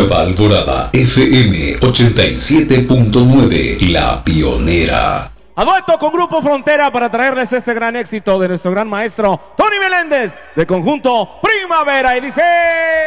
Nueva Alborada, FM 87.9, La Pionera. A dueto con Grupo Frontera para traerles este gran éxito de nuestro gran maestro Tony Meléndez, de conjunto Primavera, y dice...